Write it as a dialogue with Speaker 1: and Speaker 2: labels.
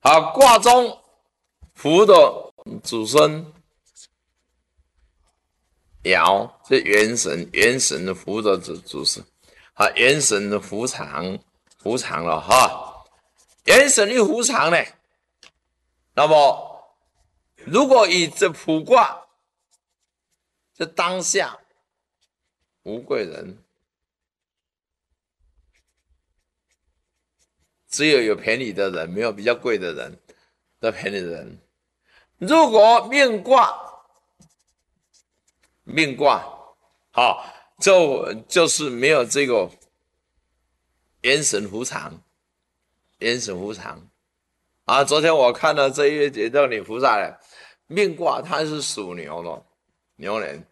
Speaker 1: 好，卦中福的主孙爻是元神，元神的福的主神，啊，元神的福长了哈，元神一福长呢，那么如果以这卜卦，这当下无贵人，只有便宜的人，没有比较贵的人，的便宜的人。如果命卦，好，就是没有这个元神福长，元神福长啊。昨天我看了这一节让你菩萨的命卦，它是属牛的，牛年